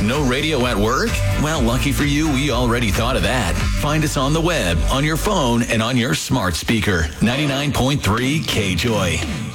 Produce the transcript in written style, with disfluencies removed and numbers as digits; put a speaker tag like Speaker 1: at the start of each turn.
Speaker 1: No radio at work? Well, lucky for you, we already thought of that. Find us on the web, on your phone, and on your smart speaker. 99.3 KJOY.